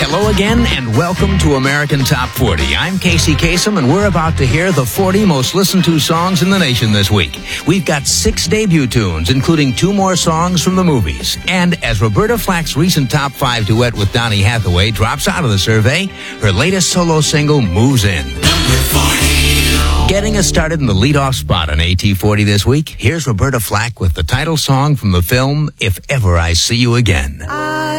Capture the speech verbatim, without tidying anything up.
Hello again, and welcome to American Top forty. I'm Casey Kasem, and we're about to hear the forty most listened to songs in the nation this week. We've got six debut tunes, including two more songs from the movies. And as Roberta Flack's recent top five duet with Donny Hathaway drops out of the survey, her latest solo single moves in. Number forty. Getting us started in the leadoff spot on A T forty this week, here's Roberta Flack with the title song from the film If Ever I See You Again. I